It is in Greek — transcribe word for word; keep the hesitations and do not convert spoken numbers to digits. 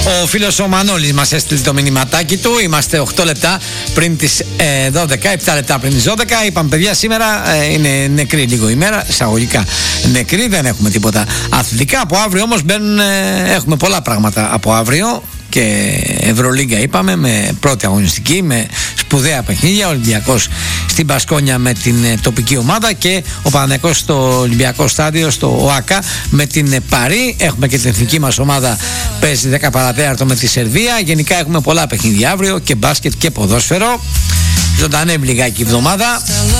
Ο φίλος ο Μανώλης μας έστειλε το μηνυματάκι του. Είμαστε οκτώ λεπτά πριν τις ε, δώδεκα, επτά λεπτά πριν τις δώδεκα. Είπαμε, παιδιά, σήμερα ε, είναι νεκρή λίγο ημέρα, εισαγωγικά νεκρή, δεν έχουμε τίποτα αθλητικά. Από αύριο όμως μπαίνουν, ε, έχουμε πολλά πράγματα από αύριο. Και Ευρωλίγκα είπαμε, με πρώτη αγωνιστική, με σπουδαία παιχνίδια. Ο Ολυμπιακός στην Μπασκόνια με την ε, τοπική ομάδα και ο Παναθηναϊκός στο Ολυμπιακό στάδιο, στο ΟΑΚΑ με την ε, Παρί. Έχουμε και την εθνική μας ομάδα, παίζει δέκα παρατέταρτο με τη Σερβία. Γενικά έχουμε πολλά παιχνίδια αύριο, και μπάσκετ και ποδόσφαιρο. Ζωντανεύει λιγάκι η εβδομάδα.